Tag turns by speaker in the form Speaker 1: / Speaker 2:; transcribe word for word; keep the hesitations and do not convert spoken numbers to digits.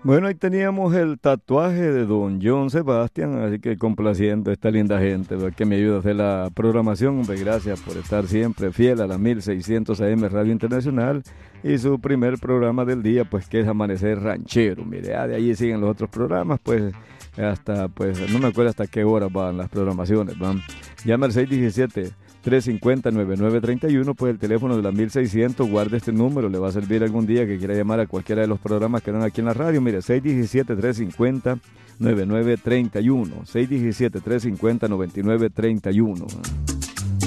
Speaker 1: Bueno, ahí teníamos el tatuaje de don John Sebastián, así que complaciendo a esta linda gente, ¿verdad?, que me ayuda a hacer la programación. Hombre, gracias por estar siempre fiel a la mil seiscientos A M Radio Internacional y su primer programa del día, pues que es Amanecer Ranchero. Mire, ah, de ahí siguen los otros programas, pues hasta, pues no me acuerdo hasta qué hora van las programaciones, van. Llama al seis uno siete, tres cinco cero, nueve nueve tres uno, pues el teléfono de la mil seiscientos, guarde este número, le va a servir algún día que quiera llamar a cualquiera de los programas que dan aquí en la radio. Mire, seis uno siete, tres cinco cero, nueve nueve tres uno, seis uno siete, tres cinco cero, nueve nueve tres uno.